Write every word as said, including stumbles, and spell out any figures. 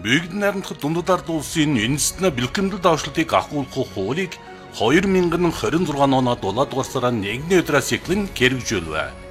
Бүгд найрамдах дундад ард улсын үндэстэн бэлтгэмдэл давшлтыг ахуулах хуулийг хоёр мянган хорин зургааны оны долоо дугаар сарын нэгний өдрөөс эхлэн хэрэгжүүлв.